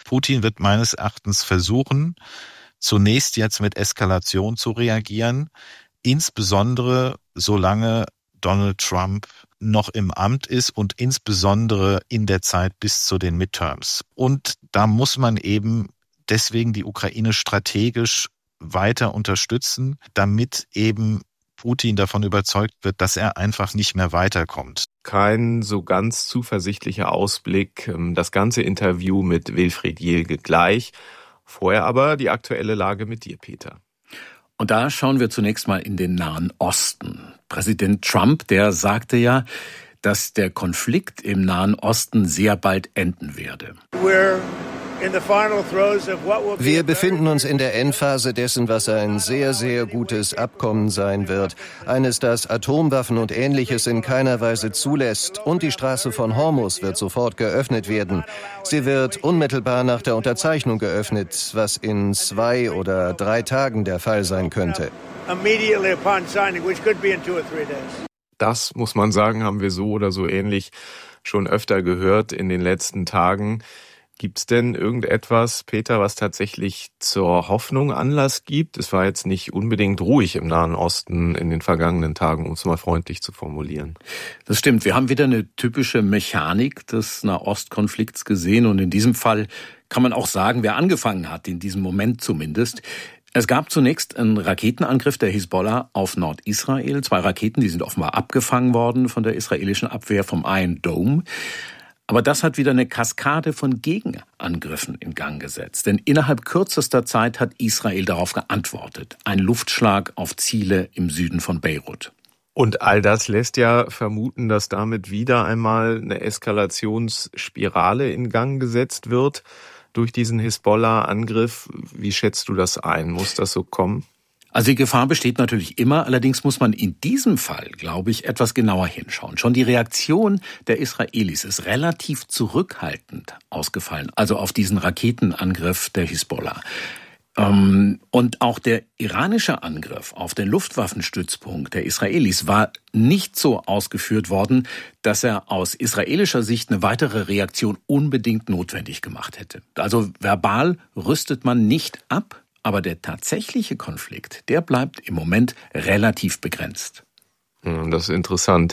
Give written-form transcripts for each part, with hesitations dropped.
Putin wird meines Erachtens versuchen, zunächst jetzt mit Eskalation zu reagieren, insbesondere solange Donald Trump noch im Amt ist und insbesondere in der Zeit bis zu den Midterms. Und da muss man eben deswegen die Ukraine strategisch weiter unterstützen, damit eben Putin davon überzeugt wird, dass er einfach nicht mehr weiterkommt. Kein so ganz zuversichtlicher Ausblick. Das ganze Interview mit Wilfried Jelge gleich. Vorher aber die aktuelle Lage mit dir, Peter. Und da schauen wir zunächst mal in den Nahen Osten. Präsident Trump, der sagte ja, dass der Konflikt im Nahen Osten sehr bald enden werde. Wir befinden uns in der Endphase dessen, was ein sehr, sehr gutes Abkommen sein wird. Eines, das Atomwaffen und Ähnliches in keiner Weise zulässt. Und die Straße von Hormuz wird sofort geöffnet werden. Sie wird unmittelbar nach der Unterzeichnung geöffnet, was in 2 oder 3 Tagen der Fall sein könnte. Das, muss man sagen, haben wir so oder so ähnlich schon öfter gehört in den letzten Tagen. Gibt es denn irgendetwas, Peter, was tatsächlich zur Hoffnung Anlass gibt? Es war jetzt nicht unbedingt ruhig im Nahen Osten in den vergangenen Tagen, um es mal freundlich zu formulieren. Das stimmt. Wir haben wieder eine typische Mechanik des Nahostkonflikts gesehen. Und in diesem Fall kann man auch sagen, wer angefangen hat, in diesem Moment zumindest. Es gab zunächst einen Raketenangriff der Hisbollah auf Nordisrael. 2 Raketen, die sind offenbar abgefangen worden von der israelischen Abwehr vom Iron Dome. Aber das hat wieder eine Kaskade von Gegenangriffen in Gang gesetzt. Denn innerhalb kürzester Zeit hat Israel darauf geantwortet. Ein Luftschlag auf Ziele im Süden von Beirut. Und all das lässt ja vermuten, dass damit wieder einmal eine Eskalationsspirale in Gang gesetzt wird durch diesen Hisbollah-Angriff. Wie schätzt du das ein? Muss das so kommen? Also die Gefahr besteht natürlich immer, allerdings muss man in diesem Fall, glaube ich, etwas genauer hinschauen. Schon die Reaktion der Israelis ist relativ zurückhaltend ausgefallen, also auf diesen Raketenangriff der Hisbollah. Und auch der iranische Angriff auf den Luftwaffenstützpunkt der Israelis war nicht so ausgeführt worden, dass er aus israelischer Sicht eine weitere Reaktion unbedingt notwendig gemacht hätte. Also verbal rüstet man nicht ab, aber der tatsächliche Konflikt, der bleibt im Moment relativ begrenzt. Das ist interessant.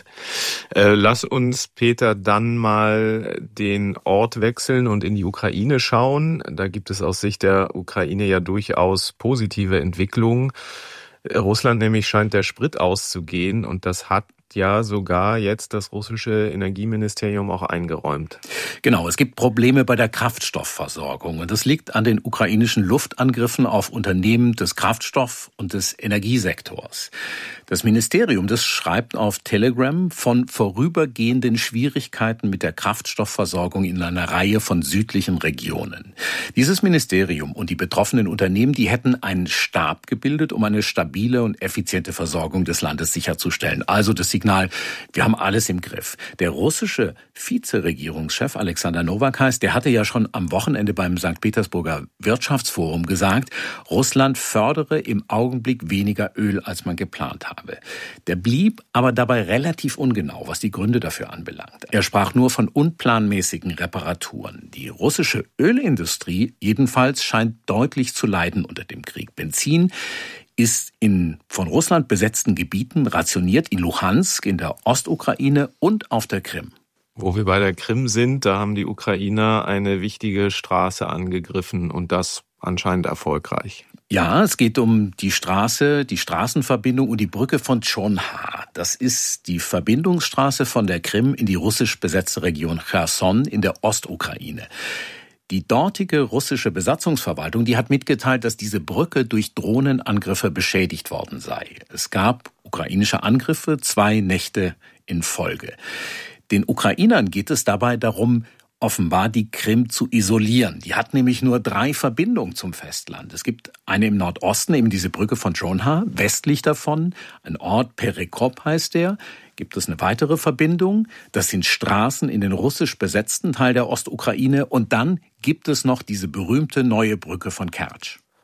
Lass uns, Peter, dann mal den Ort wechseln und in die Ukraine schauen. Da gibt es aus Sicht der Ukraine ja durchaus positive Entwicklungen. Russland nämlich scheint der Sprit auszugehen und das hat ja sogar jetzt das russische Energieministerium auch eingeräumt. Genau, es gibt Probleme bei der Kraftstoffversorgung und das liegt an den ukrainischen Luftangriffen auf Unternehmen des Kraftstoff- und des Energiesektors. Das Ministerium, das schreibt auf Telegram von vorübergehenden Schwierigkeiten mit der Kraftstoffversorgung in einer Reihe von südlichen Regionen. Dieses Ministerium und die betroffenen Unternehmen, die hätten einen Stab gebildet, um eine stabile und effiziente Versorgung des Landes sicherzustellen. Also das Signal, wir haben alles im Griff. Der russische Vizeregierungschef Alexander Nowak heißt, der hatte ja schon am Wochenende beim St. Petersburger Wirtschaftsforum gesagt, Russland fördere im Augenblick weniger Öl, als man geplant habe. Der blieb aber dabei relativ ungenau, was die Gründe dafür anbelangt. Er sprach nur von unplanmäßigen Reparaturen. Die russische Ölindustrie jedenfalls scheint deutlich zu leiden unter dem Krieg. Benzin ist in von Russland besetzten Gebieten rationiert, in Luhansk, in der Ostukraine und auf der Krim. Wo wir bei der Krim sind, da haben die Ukrainer eine wichtige Straße angegriffen und das anscheinend erfolgreich. Ja, es geht um die Straße, die Straßenverbindung und die Brücke von Tschonha. Das ist die Verbindungsstraße von der Krim in die russisch besetzte Region Cherson in der Ostukraine. Die dortige russische Besatzungsverwaltung, die hat mitgeteilt, dass diese Brücke durch Drohnenangriffe beschädigt worden sei. Es gab ukrainische Angriffe 2 Nächte in Folge. Den Ukrainern geht es dabei darum, offenbar die Krim zu isolieren. Die hat nämlich nur 3 Verbindungen zum Festland. Es gibt eine im Nordosten, eben diese Brücke von Tschonha, westlich davon, ein Ort, Perekop heißt der, gibt es eine weitere Verbindung. Das sind Straßen in den russisch besetzten Teil der Ostukraine. Und dann gibt es noch diese berühmte neue Brücke von Kertsch.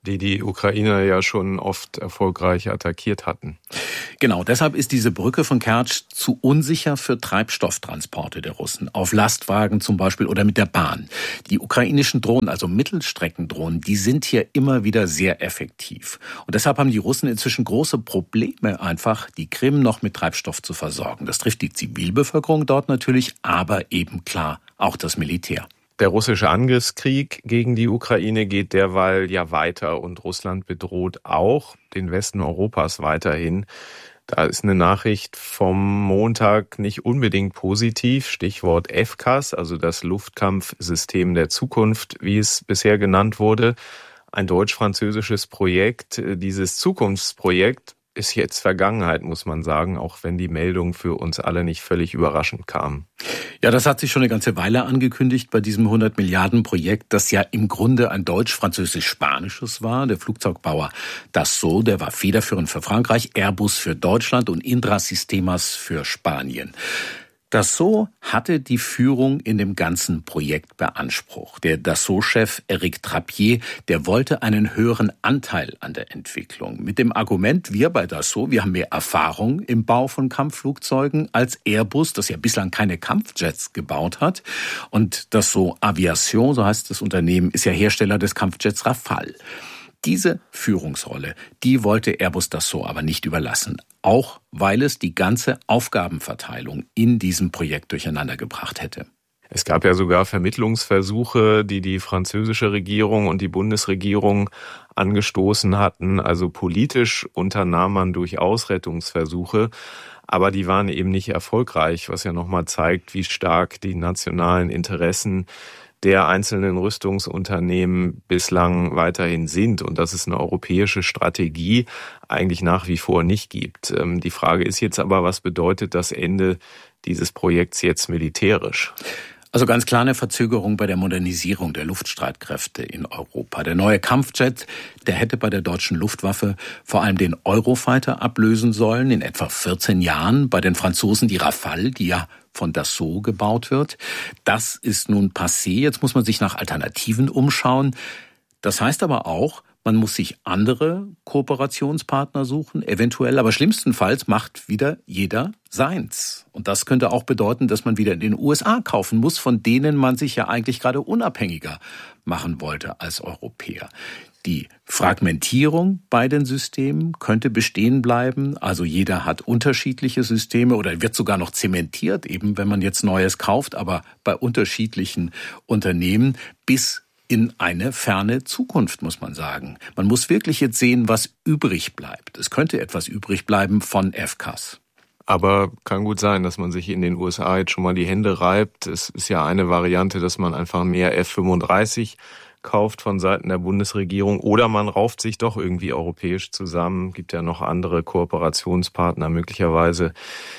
die Ukrainer ja schon oft erfolgreich attackiert hatten. Genau, deshalb ist diese Brücke von Kertsch zu unsicher für Treibstofftransporte der Russen, auf Lastwagen zum Beispiel oder mit der Bahn. Die ukrainischen Drohnen, also Mittelstreckendrohnen, die sind hier immer wieder sehr effektiv. Und deshalb haben die Russen inzwischen große Probleme, einfach die Krim noch mit Treibstoff zu versorgen. Das trifft die Zivilbevölkerung dort natürlich, aber eben klar auch das Militär. Der russische Angriffskrieg gegen die Ukraine geht derweil ja weiter und Russland bedroht auch den Westen Europas weiterhin. Da ist eine Nachricht vom Montag nicht unbedingt positiv. Stichwort FCAS, also das Luftkampfsystem der Zukunft, wie es bisher genannt wurde. Ein deutsch-französisches Projekt. Dieses Zukunftsprojekt ist jetzt Vergangenheit, muss man sagen, auch wenn die Meldung für uns alle nicht völlig überraschend kam. Ja, das hat sich schon eine ganze Weile angekündigt bei diesem 100-Milliarden-Projekt, das ja im Grunde ein deutsch-französisch-spanisches war. Der Flugzeugbauer Dassault, der war federführend für Frankreich, Airbus für Deutschland und Indra Sistemas für Spanien. Dassault hatte die Führung in dem ganzen Projekt beansprucht. Der Dassault-Chef Éric Trappier, der wollte einen höheren Anteil an der Entwicklung. Mit dem Argument, wir bei Dassault, wir haben mehr Erfahrung im Bau von Kampfflugzeugen als Airbus, das ja bislang keine Kampfjets gebaut hat. Und Dassault Aviation, so heißt das Unternehmen, ist ja Hersteller des Kampfjets Rafale. Diese Führungsrolle, die wollte Airbus Dassault aber nicht überlassen, auch weil es die ganze Aufgabenverteilung in diesem Projekt durcheinander gebracht hätte. Es gab ja sogar Vermittlungsversuche, die französische Regierung und die Bundesregierung angestoßen hatten. Also politisch unternahm man durchaus Rettungsversuche, aber die waren eben nicht erfolgreich, was ja nochmal zeigt, wie stark die nationalen Interessen der einzelnen Rüstungsunternehmen bislang weiterhin sind und dass es eine europäische Strategie eigentlich nach wie vor nicht gibt. Die Frage ist jetzt aber, was bedeutet das Ende dieses Projekts jetzt militärisch? Also ganz klar eine Verzögerung bei der Modernisierung der Luftstreitkräfte in Europa. Der neue Kampfjet, der hätte bei der deutschen Luftwaffe vor allem den Eurofighter ablösen sollen, in etwa 14 Jahren. Bei den Franzosen die Rafale, die ja von Dassault gebaut wird. Das ist nun passé. Jetzt muss man sich nach Alternativen umschauen. Das heißt aber auch, man muss sich andere Kooperationspartner suchen, eventuell, aber schlimmstenfalls macht wieder jeder seins. Und das könnte auch bedeuten, dass man wieder in den USA kaufen muss, von denen man sich ja eigentlich gerade unabhängiger machen wollte als Europäer. Die Fragmentierung bei den Systemen könnte bestehen bleiben. Also jeder hat unterschiedliche Systeme oder wird sogar noch zementiert, eben wenn man jetzt Neues kauft, aber bei unterschiedlichen Unternehmen bis in eine ferne Zukunft, muss man sagen. Man muss wirklich jetzt sehen, was übrig bleibt. Es könnte etwas übrig bleiben von FCAS. Aber kann gut sein, dass man sich in den USA jetzt schon mal die Hände reibt. Es ist ja eine Variante, dass man einfach mehr F-35 kauft von Seiten der Bundesregierung oder man rauft sich doch irgendwie europäisch zusammen. Gibt ja noch andere Kooperationspartner möglicherweise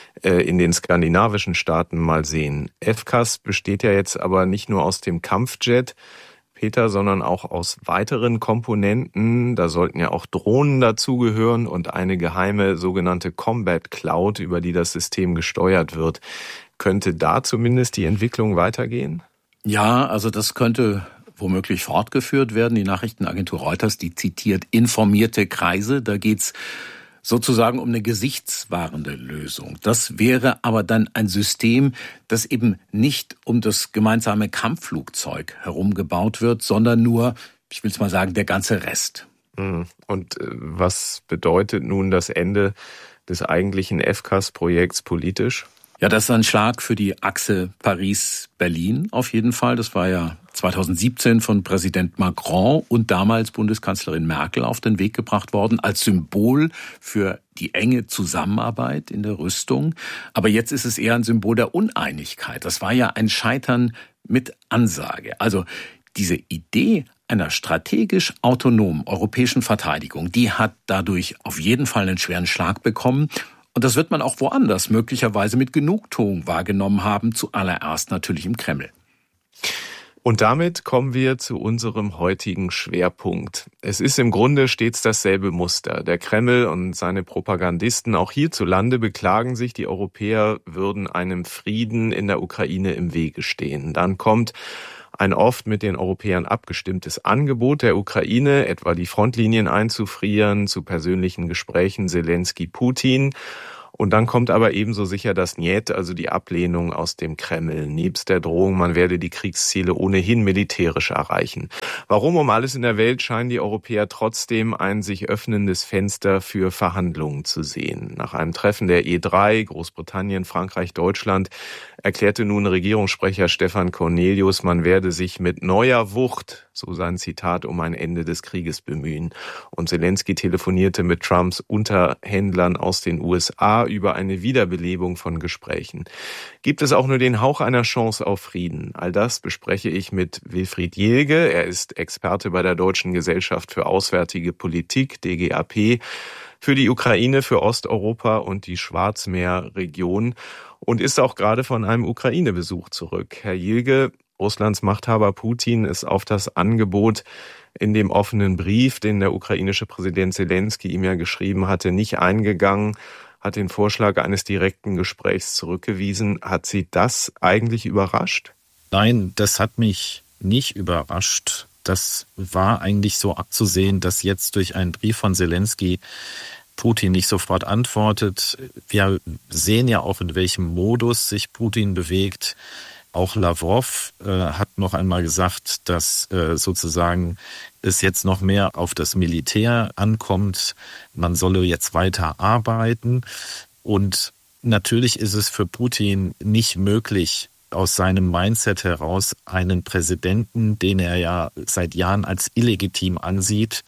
in den skandinavischen Staaten, mal sehen. FCAS besteht ja jetzt aber nicht nur aus dem Kampfjet, Peter, sondern auch aus weiteren Komponenten. Da sollten ja auch Drohnen dazugehören und eine geheime sogenannte Combat Cloud, über die das System gesteuert wird. Könnte da zumindest die Entwicklung weitergehen? Ja, also das könnte womöglich fortgeführt werden. Die Nachrichtenagentur Reuters, die zitiert informierte Kreise. Da geht's sozusagen um eine gesichtswahrende Lösung. Das wäre aber dann ein System, das eben nicht um das gemeinsame Kampfflugzeug herum gebaut wird, sondern nur, ich will es mal sagen, der ganze Rest. Und was bedeutet nun das Ende des eigentlichen FCAS-Projekts politisch? Ja, das ist ein Schlag für die Achse Paris-Berlin auf jeden Fall. Das war ja 2017 von Präsident Macron und damals Bundeskanzlerin Merkel auf den Weg gebracht worden, als Symbol für die enge Zusammenarbeit in der Rüstung. Aber jetzt ist es eher ein Symbol der Uneinigkeit. Das war ja ein Scheitern mit Ansage. Also diese Idee einer strategisch autonomen europäischen Verteidigung, die hat dadurch auf jeden Fall einen schweren Schlag bekommen. Und das wird man auch woanders möglicherweise mit Genugtuung wahrgenommen haben, zuallererst natürlich im Kreml. Und damit kommen wir zu unserem heutigen Schwerpunkt. Es ist im Grunde stets dasselbe Muster. Der Kreml und seine Propagandisten auch hierzulande beklagen sich, die Europäer würden einem Frieden in der Ukraine im Wege stehen. Dann kommt ein oft mit den Europäern abgestimmtes Angebot der Ukraine, etwa die Frontlinien einzufrieren, zu persönlichen Gesprächen Selenskyj-Putin. Und dann kommt aber ebenso sicher das Njet, also die Ablehnung aus dem Kreml, nebst der Drohung, man werde die Kriegsziele ohnehin militärisch erreichen. Warum um alles in der Welt scheinen die Europäer trotzdem ein sich öffnendes Fenster für Verhandlungen zu sehen? Nach einem Treffen der E3, Großbritannien, Frankreich, Deutschland, erklärte nun Regierungssprecher Stefan Cornelius, man werde sich mit neuer Wucht, so sein Zitat, um ein Ende des Krieges bemühen. Und Selenskyj telefonierte mit Trumps Unterhändlern aus den USA über eine Wiederbelebung von Gesprächen. Gibt es auch nur den Hauch einer Chance auf Frieden? All das bespreche ich mit Wilfried Jelge. Er ist Experte bei der Deutschen Gesellschaft für Auswärtige Politik, DGAP, für die Ukraine, für Osteuropa und die Schwarzmeerregion und ist auch gerade von einem Ukraine-Besuch zurück. Herr Jelge, Russlands Machthaber Putin ist auf das Angebot in dem offenen Brief, den der ukrainische Präsident Selenskyj ihm ja geschrieben hatte, nicht eingegangen, hat den Vorschlag eines direkten Gesprächs zurückgewiesen. Hat Sie das eigentlich überrascht? Nein, das hat mich nicht überrascht. Das war eigentlich so abzusehen, dass jetzt durch einen Brief von Selenskyj Putin nicht sofort antwortet. Wir sehen ja auch, in welchem Modus sich Putin bewegt. Auch Lavrov hat noch einmal gesagt, dass sozusagen es jetzt noch mehr auf das Militär ankommt. Man solle jetzt weiter arbeiten. Und natürlich ist es für Putin nicht möglich, aus seinem Mindset heraus einen Präsidenten, den er ja seit Jahren als illegitim ansieht,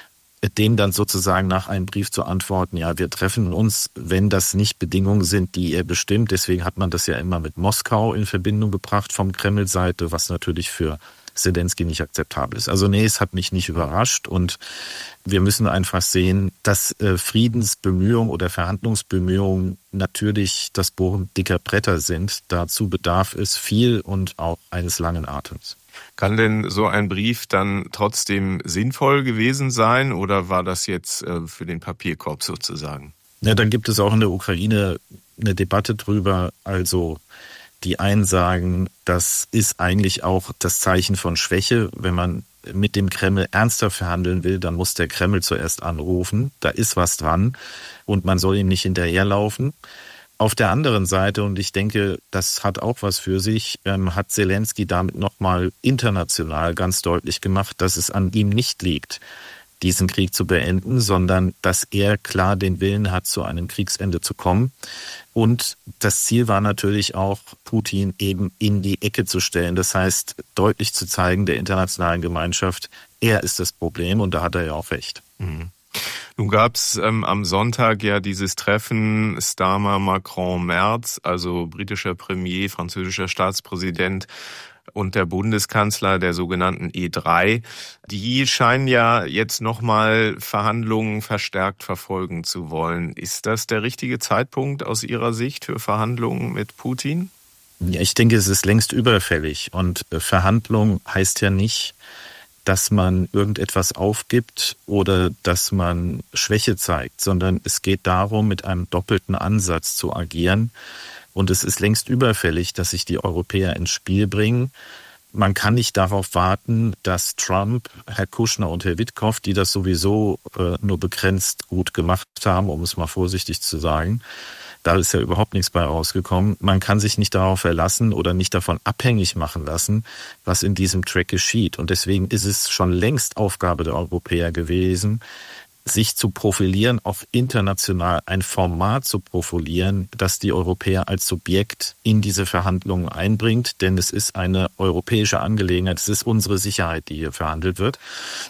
dem dann sozusagen nach einem Brief zu antworten, ja, wir treffen uns, wenn das nicht Bedingungen sind, die er bestimmt. Deswegen hat man das ja immer mit Moskau in Verbindung gebracht vom Kreml-Seite, was natürlich für Selenskyj nicht akzeptabel ist. Also nee, es hat mich nicht überrascht und wir müssen einfach sehen, dass Friedensbemühungen oder Verhandlungsbemühungen natürlich das Bohren dicker Bretter sind. Dazu bedarf es viel und auch eines langen Atems. Kann denn so ein Brief dann trotzdem sinnvoll gewesen sein oder war das jetzt für den Papierkorb sozusagen? Ja, dann gibt es auch in der Ukraine eine Debatte drüber. Also die einen sagen, das ist eigentlich auch das Zeichen von Schwäche. Wenn man mit dem Kreml ernster verhandeln will, dann muss der Kreml zuerst anrufen. Da ist was dran und man soll ihm nicht hinterherlaufen. Auf der anderen Seite, und ich denke, das hat auch was für sich, hat Selenskyj damit nochmal international ganz deutlich gemacht, dass es an ihm nicht liegt, diesen Krieg zu beenden, sondern dass er klar den Willen hat, zu einem Kriegsende zu kommen. Und das Ziel war natürlich auch, Putin eben in die Ecke zu stellen. Das heißt, deutlich zu zeigen der internationalen Gemeinschaft, er ist das Problem und da hat er ja auch recht. Mhm. Nun gab es am Sonntag ja dieses Treffen Starmer, Macron, Merz, also britischer Premier, französischer Staatspräsident und der Bundeskanzler der sogenannten E3. Die scheinen ja jetzt nochmal Verhandlungen verstärkt verfolgen zu wollen. Ist das der richtige Zeitpunkt aus Ihrer Sicht für Verhandlungen mit Putin? Ja, ich denke, es ist längst überfällig und Verhandlung heißt ja nicht, dass man irgendetwas aufgibt oder dass man Schwäche zeigt, sondern es geht darum, mit einem doppelten Ansatz zu agieren. Und es ist längst überfällig, dass sich die Europäer ins Spiel bringen. Man kann nicht darauf warten, dass Trump, Herr Kushner und Herr Witkow, die das sowieso nur begrenzt gut gemacht haben, um es mal vorsichtig zu sagen, da ist ja überhaupt nichts bei rausgekommen. Man kann sich nicht darauf verlassen oder nicht davon abhängig machen lassen, was in diesem Track geschieht. Und deswegen ist es schon längst Aufgabe der Europäer gewesen, sich zu profilieren, auch international ein Format zu profilieren, das die Europäer als Subjekt in diese Verhandlungen einbringt. Denn es ist eine europäische Angelegenheit, es ist unsere Sicherheit, die hier verhandelt wird.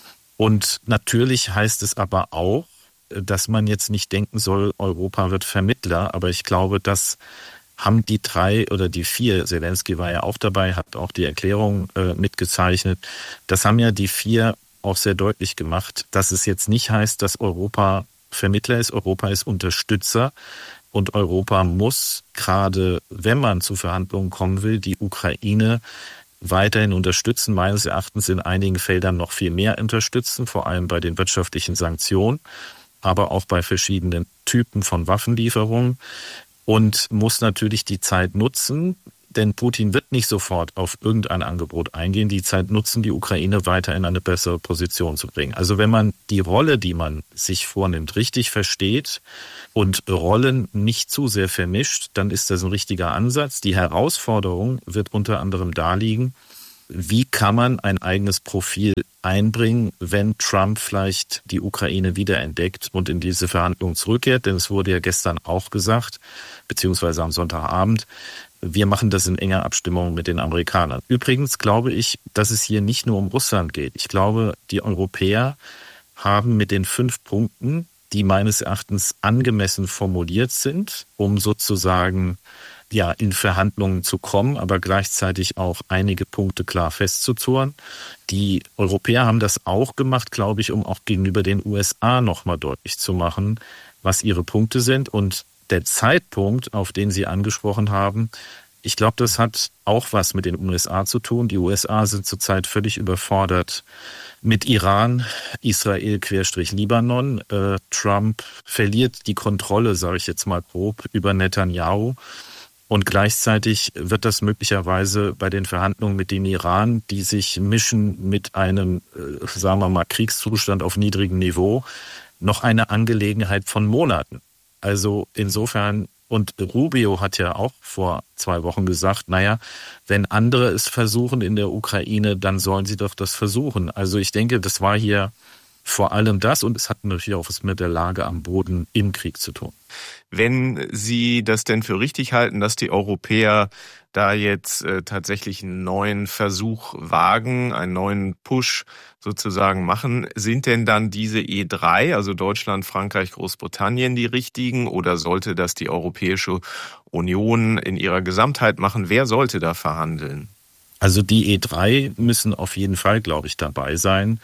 Und natürlich heißt es aber auch, dass man jetzt nicht denken soll, Europa wird Vermittler. Aber ich glaube, das haben die 3 oder die 4, Selenskyj war ja auch dabei, hat auch die Erklärung mitgezeichnet, das haben ja die 4 auch sehr deutlich gemacht, dass es jetzt nicht heißt, dass Europa Vermittler ist. Europa ist Unterstützer und Europa muss, gerade wenn man zu Verhandlungen kommen will, die Ukraine weiterhin unterstützen, meines Erachtens in einigen Feldern noch viel mehr unterstützen, vor allem bei den wirtschaftlichen Sanktionen, aber auch bei verschiedenen Typen von Waffenlieferungen und muss natürlich die Zeit nutzen. denn Putin wird nicht sofort auf irgendein Angebot eingehen, die Zeit nutzen, die Ukraine weiter in eine bessere Position zu bringen. Also wenn man die Rolle, die man sich vornimmt, richtig versteht und Rollen nicht zu sehr vermischt, dann ist das ein richtiger Ansatz. Die Herausforderung wird unter anderem da liegen, wie kann man ein eigenes Profil einbringen, wenn Trump vielleicht die Ukraine wiederentdeckt und in diese Verhandlungen zurückkehrt? Denn es wurde ja gestern auch gesagt, beziehungsweise am Sonntagabend, wir machen das in enger Abstimmung mit den Amerikanern. Übrigens glaube ich, dass es hier nicht nur um Russland geht. Ich glaube, die Europäer haben mit den 5 Punkten, die meines Erachtens angemessen formuliert sind, um sozusagen in Verhandlungen zu kommen, aber gleichzeitig auch einige Punkte klar festzuzurren. Die Europäer haben das auch gemacht, glaube ich, um auch gegenüber den USA nochmal deutlich zu machen, was ihre Punkte sind. Und der Zeitpunkt, auf den Sie angesprochen haben, ich glaube, das hat auch was mit den USA zu tun. Die USA sind zurzeit völlig überfordert mit Iran, Israel / Libanon. Trump verliert die Kontrolle, sage ich jetzt mal grob, über Netanyahu. Und gleichzeitig wird das möglicherweise bei den Verhandlungen mit dem Iran, die sich mischen mit einem, sagen wir mal, Kriegszustand auf niedrigem Niveau, noch eine Angelegenheit von Monaten. Also insofern, und Rubio hat ja auch vor 2 Wochen gesagt, wenn andere es versuchen in der Ukraine, dann sollen sie doch das versuchen. Also ich denke, das war hier vor allem das und es hat natürlich auch was mit der Lage am Boden im Krieg zu tun. Wenn Sie das denn für richtig halten, dass die Europäer da jetzt tatsächlich einen neuen Versuch wagen, einen neuen Push sozusagen machen, sind denn dann diese E3, also Deutschland, Frankreich, Großbritannien, die richtigen oder sollte das die Europäische Union in ihrer Gesamtheit machen? Wer sollte da verhandeln? Also die E3 müssen auf jeden Fall, glaube ich, dabei sein,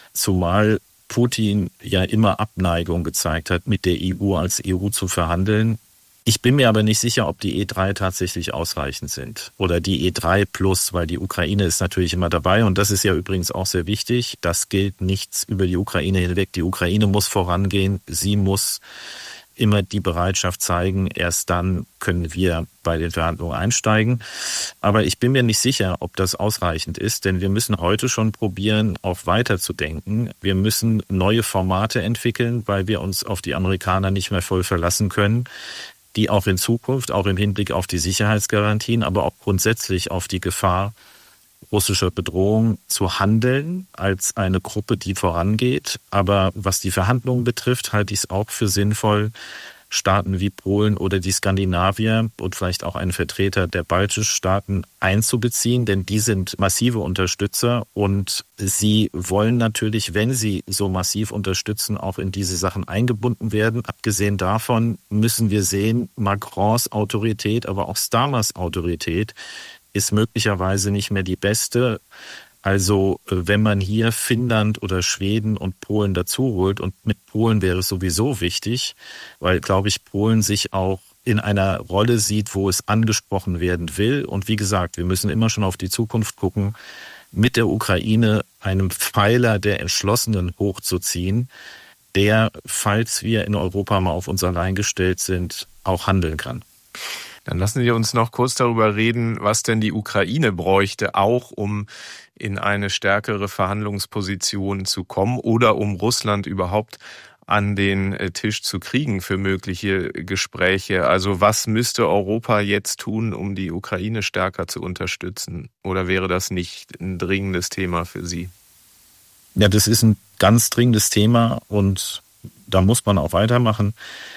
zumal Putin ja immer Abneigung gezeigt hat, mit der EU als EU zu verhandeln. Ich bin mir aber nicht sicher, ob die E3 tatsächlich ausreichend sind oder die E3 plus, weil die Ukraine ist natürlich immer dabei und das ist ja übrigens auch sehr wichtig. Das gilt nichts über die Ukraine hinweg. Die Ukraine muss vorangehen, sie muss immer die Bereitschaft zeigen, erst dann können wir bei den Verhandlungen einsteigen. Aber ich bin mir nicht sicher, ob das ausreichend ist, denn wir müssen heute schon probieren, auch weiterzudenken. Wir müssen neue Formate entwickeln, weil wir uns auf die Amerikaner nicht mehr voll verlassen können, die auch in Zukunft, auch im Hinblick auf die Sicherheitsgarantien, aber auch grundsätzlich auf die Gefahr russischer Bedrohung zu handeln als eine Gruppe, die vorangeht. Aber was die Verhandlungen betrifft, halte ich es auch für sinnvoll, Staaten wie Polen oder die Skandinavier und vielleicht auch einen Vertreter der baltischen Staaten einzubeziehen, denn die sind massive Unterstützer und sie wollen natürlich, wenn sie so massiv unterstützen, auch in diese Sachen eingebunden werden. Abgesehen davon müssen wir sehen, Macrons Autorität, aber auch Starmers Autorität ist möglicherweise nicht mehr die beste. Also wenn man hier Finnland oder Schweden und Polen dazu holt, und mit Polen wäre es sowieso wichtig, weil, glaube ich, Polen sich auch in einer Rolle sieht, wo es angesprochen werden will. Und wie gesagt, wir müssen immer schon auf die Zukunft gucken, mit der Ukraine einem Pfeiler der Entschlossenen hochzuziehen, der, falls wir in Europa mal auf uns allein gestellt sind, auch handeln kann. Dann lassen Sie uns noch kurz darüber reden, was denn die Ukraine bräuchte, auch um in eine stärkere Verhandlungsposition zu kommen oder um Russland überhaupt an den Tisch zu kriegen für mögliche Gespräche. Also was müsste Europa jetzt tun, um die Ukraine stärker zu unterstützen? Oder wäre das nicht ein dringendes Thema für Sie? Ja, das ist ein ganz dringendes Thema und da muss man auch weitermachen.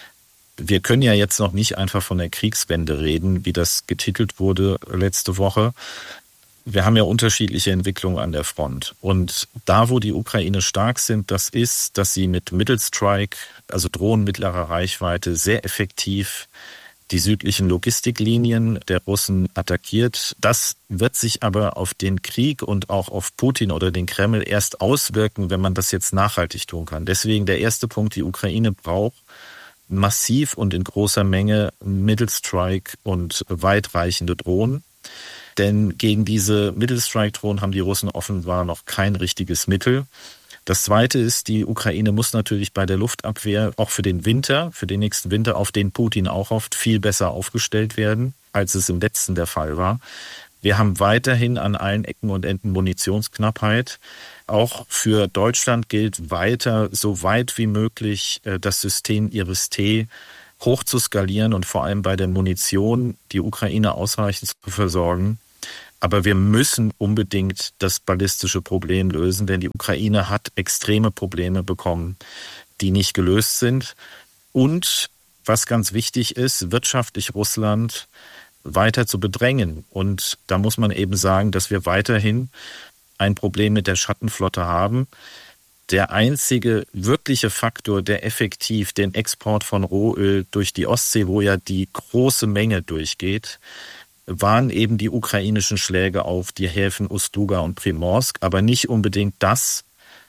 Wir können ja jetzt noch nicht einfach von der Kriegswende reden, wie das getitelt wurde letzte Woche. Wir haben ja unterschiedliche Entwicklungen an der Front. Und da, wo die Ukraine stark sind, das ist, dass sie mit Middle Strike, also Drohnen mittlerer Reichweite, sehr effektiv die südlichen Logistiklinien der Russen attackiert. Das wird sich aber auf den Krieg und auch auf Putin oder den Kreml erst auswirken, wenn man das jetzt nachhaltig tun kann. Deswegen der erste Punkt, die Ukraine braucht massiv und in großer Menge Middle Strike und weitreichende Drohnen. Denn gegen diese Middle Strike Drohnen haben die Russen offenbar noch kein richtiges Mittel. Das Zweite ist, die Ukraine muss natürlich bei der Luftabwehr auch für den Winter, für den nächsten Winter, auf den Putin auch hofft, viel besser aufgestellt werden. als es im letzten der Fall war. Wir haben weiterhin an allen Ecken und Enden Munitionsknappheit. Auch für Deutschland gilt weiter, so weit wie möglich das System IRIS-T hoch zu skalieren und vor allem bei der Munition die Ukraine ausreichend zu versorgen. Aber wir müssen unbedingt das ballistische Problem lösen, denn die Ukraine hat extreme Probleme bekommen, die nicht gelöst sind. Und was ganz wichtig ist, wirtschaftlich Russland weiter zu bedrängen. Und da muss man eben sagen, dass wir weiterhin ein Problem mit der Schattenflotte haben. Der einzige wirkliche Faktor, der effektiv den Export von Rohöl durch die Ostsee, wo ja die große Menge durchgeht, waren eben die ukrainischen Schläge auf die Häfen Ust-Luga und Primorsk, aber nicht unbedingt das,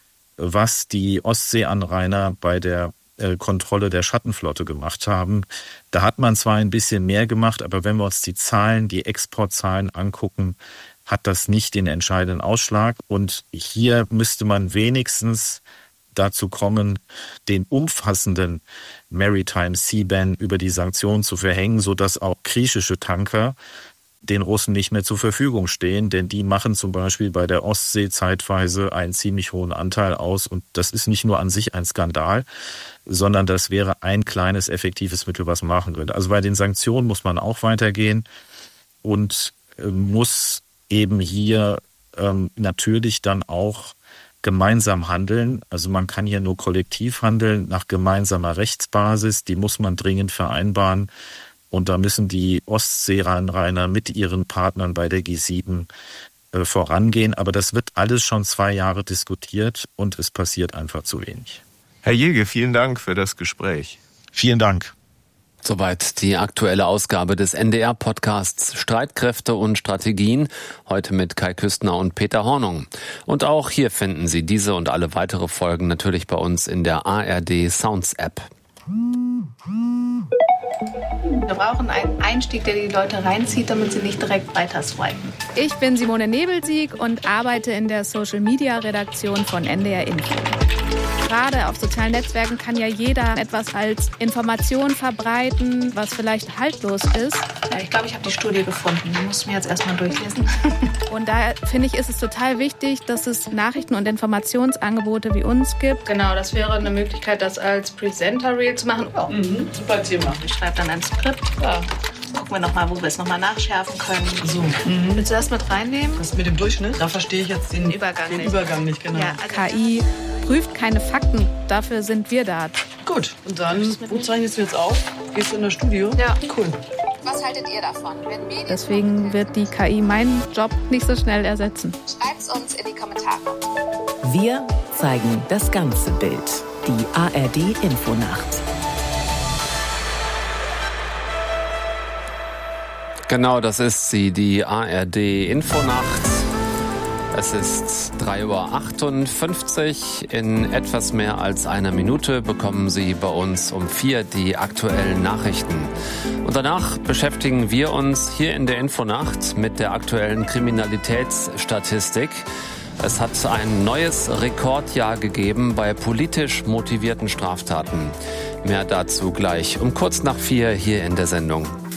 was die Ostseeanrainer bei der Kontrolle der Schattenflotte gemacht haben. Da hat man zwar ein bisschen mehr gemacht, aber wenn wir uns die Zahlen, die Exportzahlen angucken, hat das nicht den entscheidenden Ausschlag. Und hier müsste man wenigstens dazu kommen, den umfassenden Maritime Sea Ban über die Sanktionen zu verhängen, sodass auch griechische Tanker den Russen nicht mehr zur Verfügung stehen, denn die machen zum Beispiel bei der Ostsee zeitweise einen ziemlich hohen Anteil aus und das ist nicht nur an sich ein Skandal, sondern das wäre ein kleines effektives Mittel, was man machen könnte. Also bei den Sanktionen muss man auch weitergehen und muss eben hier natürlich dann auch gemeinsam handeln. Also man kann hier nur kollektiv handeln nach gemeinsamer Rechtsbasis, die muss man dringend vereinbaren. Und da müssen die Ostseeanrainer mit ihren Partnern bei der G7 vorangehen. Aber das wird alles schon 2 Jahre diskutiert und es passiert einfach zu wenig. Herr Jilge, vielen Dank für das Gespräch. Vielen Dank. Soweit die aktuelle Ausgabe des NDR-Podcasts Streitkräfte und Strategien, heute mit Kai Küstner und Peter Hornung. Und auch hier finden Sie diese und alle weitere Folgen natürlich bei uns in der ARD Sounds App. Wir brauchen einen Einstieg, der die Leute reinzieht, damit sie nicht direkt weiter swipen. Ich bin Simone Nebelsieg und arbeite in der Social-Media-Redaktion von NDR Info. Gerade auf sozialen Netzwerken kann ja jeder etwas als Information verbreiten, was vielleicht haltlos ist. Ja, ich glaube, ich habe die Studie gefunden. Die muss ich mir jetzt erstmal durchlesen. Und daher finde ich, ist es total wichtig, dass es Nachrichten- und Informationsangebote wie uns gibt. Genau, das wäre eine Möglichkeit, das als Presenter-Reel zu machen. Oh. Super Thema. Ich schreibe dann ein Skript. Ja. Gucken wir nochmal, wo wir es nochmal nachschärfen können. So. Willst du das mit reinnehmen? Das mit dem Durchschnitt? Da verstehe ich jetzt den Übergang nicht. Genau. Ja, KI prüft keine Fakten, dafür sind wir da. Gut, und dann, wo zeichnest du jetzt auf? Gehst du in das Studio? Ja. Cool. Was haltet ihr davon? Deswegen wird die KI meinen Job nicht so schnell ersetzen. Schreibt's uns in die Kommentare. Wir zeigen das ganze Bild. Die ARD Infonacht. Genau, das ist sie, die ARD Infonacht. Es ist 3:58 Uhr. In etwas mehr als einer Minute bekommen Sie bei uns um 4 die aktuellen Nachrichten. Und danach beschäftigen wir uns hier in der Infonacht mit der aktuellen Kriminalitätsstatistik. Es hat ein neues Rekordjahr gegeben bei politisch motivierten Straftaten. Mehr dazu gleich um kurz nach 4 hier in der Sendung.